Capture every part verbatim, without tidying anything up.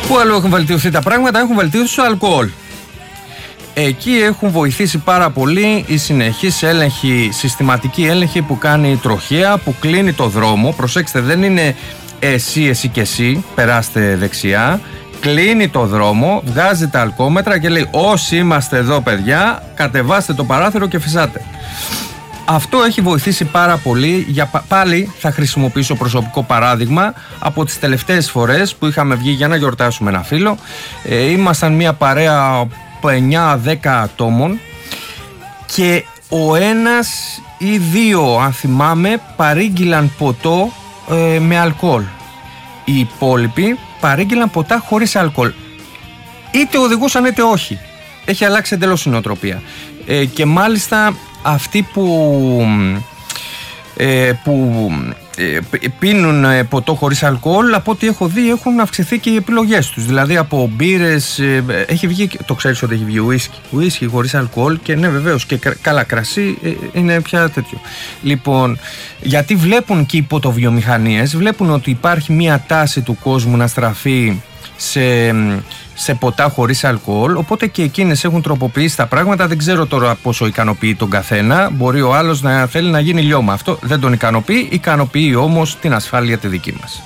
Πού αλλού έχουν βελτιωθεί τα πράγματα? Έχουν βελτιωθεί στο αλκοόλ. Εκεί έχουν βοηθήσει πάρα πολύ οι συνεχείς έλεγχοι, συστηματικοί έλεγχοι που κάνει η τροχέα, που κλείνει το δρόμο. Προσέξτε, δεν είναι εσύ, εσύ και εσύ, περάστε δεξιά. Κλείνει το δρόμο, βγάζει τα αλκόμετρα και λέει: όσοι είμαστε εδώ, παιδιά, κατεβάστε το παράθυρο και φυσάτε. Αυτό έχει βοηθήσει πάρα πολύ. Για, πάλι θα χρησιμοποιήσω προσωπικό παράδειγμα από τις τελευταίες φορές που είχαμε βγει για να γιορτάσουμε ένα φίλο. Ε, ήμασταν μια παρέα εννιά δέκα ατόμων και ο ένας ή δύο, αν θυμάμαι, παρήγγειλαν ποτό ε, με αλκοόλ. Οι υπόλοιποι παρήγγειλαν ποτά χωρίς αλκοόλ. Είτε οδηγούσαν είτε όχι. Έχει αλλάξει εντελώς η νοοτροπία. Ε, και μάλιστα αυτοί που, ε, που ε, πίνουν ποτό χωρίς αλκοόλ, από ό,τι έχω δει, έχουν αυξηθεί και οι επιλογές τους. Δηλαδή από μπύρες, ε, έχει βγει, το ξέρεις ότι έχει βγει ουίσκι, ουίσκι χωρίς αλκοόλ, και ναι, βεβαίως, και καλά κρασί, ε, είναι πια τέτοιο. Λοιπόν, γιατί βλέπουν και οι ποτοβιομηχανίες, βλέπουν ότι υπάρχει μια τάση του κόσμου να στραφεί σε, σε ποτά χωρίς αλκοόλ, οπότε και εκείνες έχουν τροποποιήσει τα πράγματα. Δεν ξέρω τώρα πόσο ικανοποιεί τον καθένα. Μπορεί ο άλλος να θέλει να γίνει λιώμα. Αυτό δεν τον ικανοποιεί, ικανοποιεί όμως την ασφάλεια τη δική μας.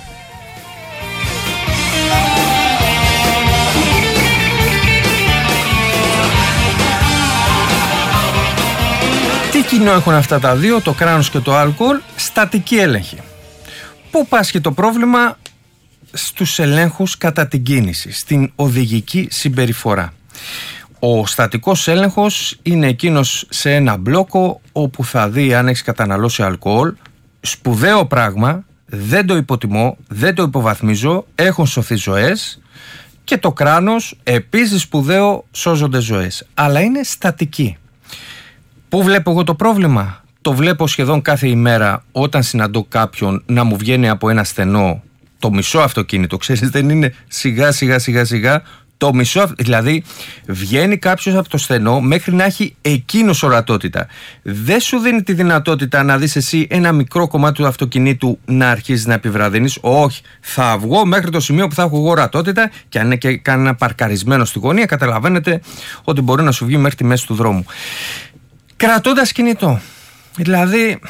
Τι κοινό έχουν αυτά τα δύο, το κράνος και το αλκοόλ? Στατική έλεγχη. Πού πάσχει το πρόβλημα? Στους ελέγχους κατά την κίνηση, στην οδηγική συμπεριφορά. Ο στατικός έλεγχος είναι εκείνος σε ένα μπλόκο όπου θα δει αν έχεις καταναλώσει αλκοόλ. Σπουδαίο πράγμα, δεν το υποτιμώ, δεν το υποβαθμίζω, έχουν σωθεί ζωές. Και το κράνος, επίσης σπουδαίο, σώζονται ζωές. Αλλά είναι στατική. Πού βλέπω εγώ το πρόβλημα? Το βλέπω σχεδόν κάθε ημέρα όταν συναντώ κάποιον να μου βγαίνει από ένα στενό το μισό αυτοκίνητο, ξέρεις, δεν είναι σιγά σιγά σιγά σιγά, το μισό, δηλαδή βγαίνει κάποιος από το στενό μέχρι να έχει εκείνος ορατότητα. Δεν σου δίνει τη δυνατότητα να δεις εσύ ένα μικρό κομμάτι του αυτοκινήτου να αρχίσεις να επιβραδύνεις. Όχι, θα βγω μέχρι το σημείο που θα έχω εγώ ορατότητα, και αν είναι και κανένα παρκαρισμένο στη γωνία, καταλαβαίνετε ότι μπορεί να σου βγει μέχρι τη μέση του δρόμου. Κρατώντας κινητό, δηλαδή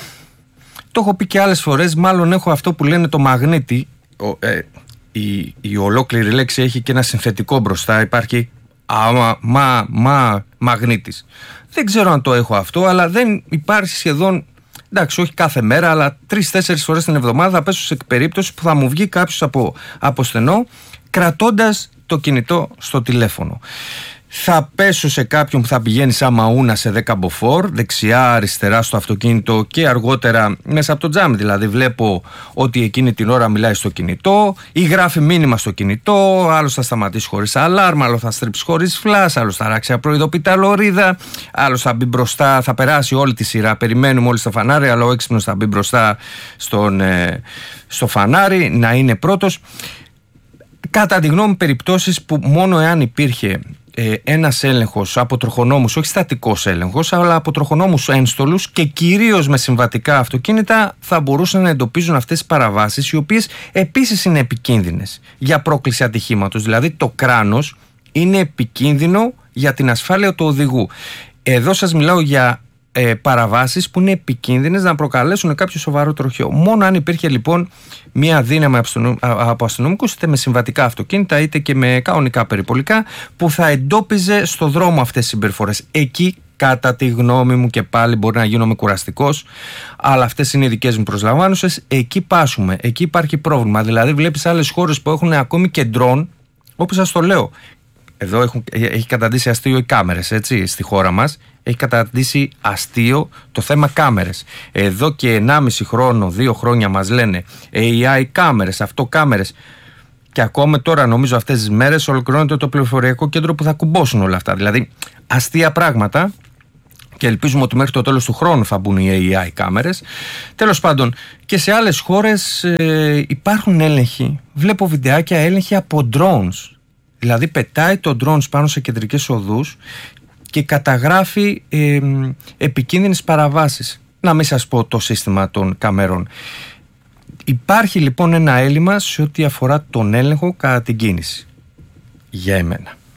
το έχω πει και άλλες φορές, μάλλον έχω αυτό που λένε το μαγνήτη. Ο, ε, η, η ολόκληρη λέξη έχει και ένα συνθετικό μπροστά. Υπάρχει άμα, μα, μα, μαγνήτης. Δεν ξέρω αν το έχω αυτό, αλλά δεν υπάρχει σχεδόν, εντάξει, όχι κάθε μέρα, αλλά τρεις-τέσσερις φορές την εβδομάδα θα πέσω σε περίπτωση που θα μου βγει κάποιος από, από στενό κρατώντας το κινητό στο τηλέφωνο. Θα πέσω σε κάποιον που θα πηγαίνει σαν μαούνα σε δέκα μποφόρ, δεξιά, αριστερά στο αυτοκίνητο, και αργότερα μέσα από το τζάμι. Δηλαδή βλέπω ότι εκείνη την ώρα μιλάει στο κινητό ή γράφει μήνυμα στο κινητό, άλλος θα σταματήσει χωρίς αλάρμα, άλλος θα στρίψει χωρίς φλάς, άλλος θα ράξει απροειδοποιητά λωρίδα, άλλος θα μπει μπροστά, θα περάσει όλη τη σειρά. Περιμένουμε όλοι στο φανάρι, αλλά ο έξυπνος θα μπει μπροστά στον, ε, στο φανάρι, να είναι πρώτος. Κατά τη γνώμη, περιπτώσεις που μόνο εάν υπήρχε ε, ένας έλεγχος από τροχονόμους, όχι στατικός έλεγχος, αλλά από τροχονόμους ένστολους και κυρίως με συμβατικά αυτοκίνητα, θα μπορούσαν να εντοπίζουν αυτές τις παραβάσεις, οι οποίες επίσης είναι επικίνδυνες για πρόκληση ατυχήματος. Δηλαδή το κράνος είναι επικίνδυνο για την ασφάλεια του οδηγού. Εδώ σας μιλάω για ε, παραβάσεις που είναι επικίνδυνες να προκαλέσουν κάποιο σοβαρό τροχαίο. Μόνο αν υπήρχε λοιπόν μια δύναμη από αστυνομικούς, είτε με συμβατικά αυτοκίνητα είτε και με κανονικά περιπολικά, που θα εντόπιζε στο δρόμο αυτές τις συμπεριφορές. Εκεί, κατά τη γνώμη μου, και πάλι μπορεί να γίνομαι κουραστικός, αλλά αυτές είναι οι δικές μου προσλαμβάνωσες, εκεί πάσουμε, εκεί υπάρχει πρόβλημα. Δηλαδή βλέπεις άλλες χώρες που έχουν ακόμη και ντρόν, όπως σας το λέω. Εδώ έχουν, έχει καταντήσει αστείο οι κάμερες, έτσι, στη χώρα μας. Έχει καταντήσει αστείο το θέμα κάμερες. Εδώ και ενάμιση χρόνο, δύο χρόνια μας λένε έι άι κάμερες, αυτό κάμερες. Και ακόμα τώρα, νομίζω αυτές τις μέρες, ολοκληρώνεται το πληροφοριακό κέντρο που θα κουμπώσουν όλα αυτά. Δηλαδή, αστεία πράγματα. Και ελπίζουμε ότι μέχρι το τέλος του χρόνου θα μπουν οι έι άι κάμερες. Τέλος πάντων, και σε άλλες χώρες ε, υπάρχουν έλεγχοι. Βλέπω βιντεάκια έλεγχοι από drones. Δηλαδή πετάει το drones πάνω σε κεντρικές οδούς και καταγράφει ε, επικίνδυνες παραβάσεις. Να μην σας πω το σύστημα των καμερών. Υπάρχει λοιπόν ένα έλλειμμα σε ό,τι αφορά τον έλεγχο κατά την κίνηση. για εμένα.